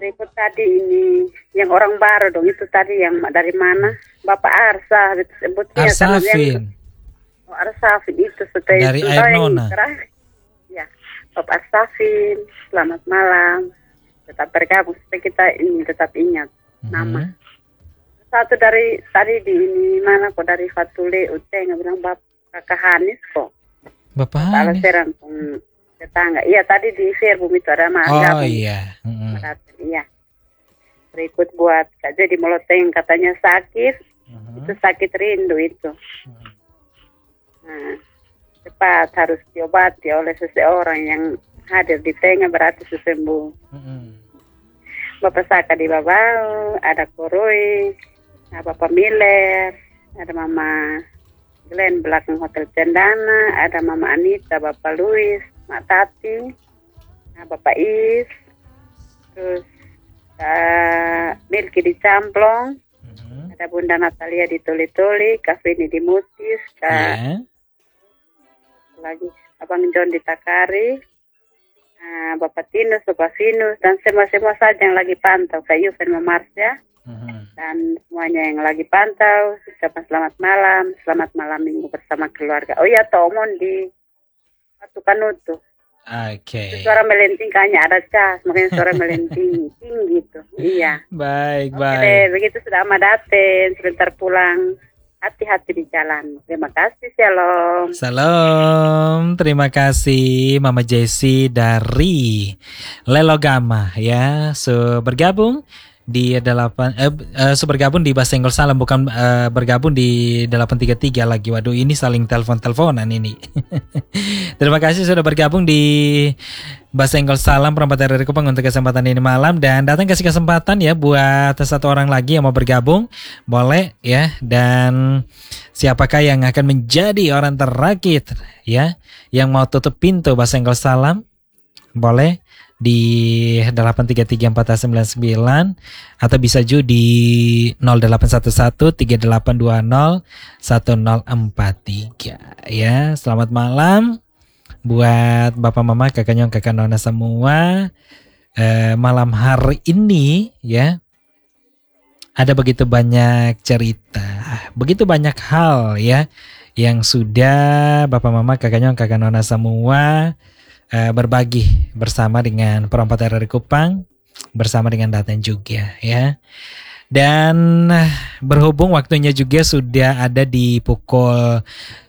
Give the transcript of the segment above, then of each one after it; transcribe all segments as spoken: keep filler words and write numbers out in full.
berikut tadi ini yang orang baru dong itu tadi yang dari mana? Bapak Arsa itu sebutnya. Arsafin. Oh, Arsafin itu setelah dari Air Nona. Ya, Bapak Arsafin, selamat malam. Tetap bergabung supaya kita ini tetap ingat mm-hmm. nama. Satu dari tadi di ini mana kok dari Fatule Uteng bilang Bapak Kakak Hanis kok. Bapak Hanis. Serang tetangga. Iya tadi di Verbum itu ada Mas. Oh iya. Mm-hmm. Iya. Berikut buat Kak Jadi Moloteng katanya sakit. Mm-hmm. Itu sakit rindu itu. Mm-hmm. Nah, cepat harus diobati oleh seseorang yang hadir di tengah berarti sembuh. Mm-hmm. Bapak Saka di Babau, ada Koroi, ada Bapak Miller, ada Mama Glenn belakang Hotel Cendana, ada Mama Anita, Bapak Louis, Mak Tati, nah, Bapak Is, terus uh, Milky di Camplong, mm-hmm. ada Bunda Natalia di Toli-Toli, Kak Fini di Mutis, Kak yeah. lagi Abang John di Takari, uh, Bapak Tinus, Bapak Vinus, dan semua-semua saja yang lagi pantau, Kak Yuven Mamarsya. Uh-huh. Dan semuanya yang lagi pantau, ucapan selamat malam, selamat malam minggu bersama keluarga. Oh ya, Tomon di Batu Kanutu. Oke. Okay. Suara melenting kayaknya ada cas, makanya suara melenting tinggi gitu. Iya. Baik, Oke baik. Deh, begitu sudah amat datang, sebentar pulang. Hati-hati di jalan. Terima kasih, shalom. Salam, terima kasih Mama Jessie dari Lelogama ya, so bergabung di delapan eh, eh so bergabung di Basenggol Salam, bukan eh, bergabung di delapan tiga tiga lagi. Waduh, ini saling telepon-teleponan ini. Terima kasih sudah bergabung di Basenggol Salam Perempat R R Kupang untuk kesempatan ini malam, dan datang kasih kesempatan ya buat satu orang lagi yang mau bergabung, boleh ya. Dan siapakah yang akan menjadi orang terakhir ya yang mau tutup pintu Basenggol Salam, boleh di delapan tiga tiga empat sembilan sembilan atau bisa juga di nol delapan satu satu tiga delapan dua nol satu nol empat tiga ya. Selamat malam buat Bapak Mama, Kakak Nyong, Kakak Nona semua. eh, Malam hari ini ya ada begitu banyak cerita, begitu banyak hal ya yang sudah Bapak Mama, Kakak Nyong, Kakak Nona semua berbagi bersama dengan Perempat R R Kupang, bersama dengan Daten juga ya. Dan berhubung waktunya juga sudah ada di pukul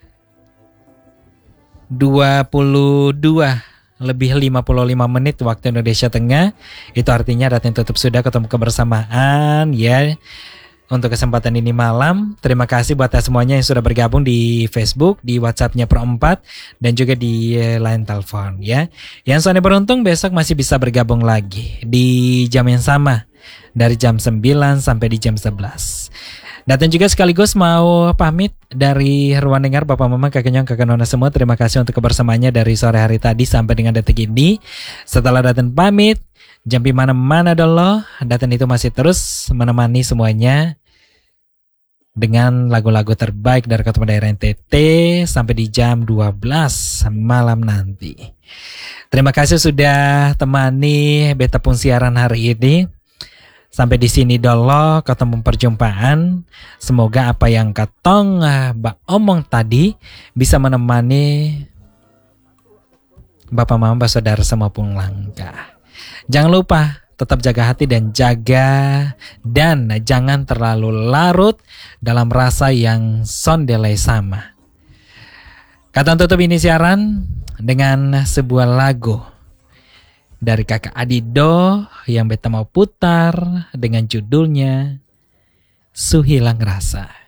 dua puluh dua lebih lima puluh lima menit waktu Indonesia Tengah, itu artinya Daten tutup sudah ketemu kebersamaan ya. Untuk kesempatan ini malam, terima kasih buat semuanya yang sudah bergabung di Facebook, di WhatsAppnya Perempat, dan juga di line telepon ya. Yang soalnya beruntung besok masih bisa bergabung lagi di jam yang sama, dari jam sembilan sampai di jam sebelas. Dan juga sekaligus mau pamit dari ruang dengar Bapak Mama, Kakak Nyong, Kakak Nona semua. Terima kasih untuk kebersamaannya dari sore hari tadi sampai dengan detik ini. Setelah Daten pamit, jam di mana-mana dulu, Daten itu masih terus menemani semuanya dengan lagu-lagu terbaik dari Kota Daerah N T T sampai di jam dua belas malam nanti. Terima kasih sudah temani beta pun siaran hari ini. Sampai di sini dulu ketemu perjumpaan. Semoga apa yang katong Mbak omong tadi bisa menemani Bapak Mama, Mbak Saudara semua pun langkah. Jangan lupa tetap jaga hati dan jaga dan jangan terlalu larut dalam rasa yang sondelai sama. Kata tutup ini siaran dengan sebuah lagu dari Kakak Adido yang beta mau putar dengan judulnya Su Hilang Rasa.